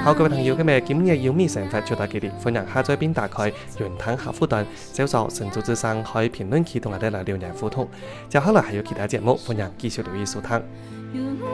好，各位朋友，今日今日要咪成發就到這裡，歡迎下載並打開雲談客戶端，搜索神州之聲可以評論區同我哋來留言互動。接下來還有其他節目，歡迎繼續留意收聽。